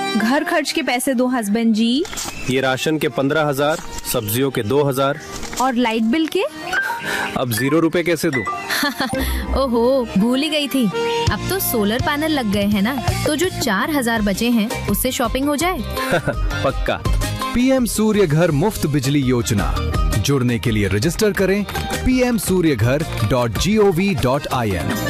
घर खर्च के पैसे दो हस्बैंड जी। ये राशन के 15,000, सब्जियों के 2,000। और लाइट बिल के? अब 0 रुपए कैसे दूं? ओहो, भूल ही गई थी। अब तो सोलर पैनल लग गए हैं ना, तो जो 4,000 बचे हैं उससे शॉपिंग हो जाए। पक्का। पीएम सूर्य घर मुफ्त बिजली योजना। जुड़ने के लिए रजिस्टर करें pmsuryaghar.gov.in।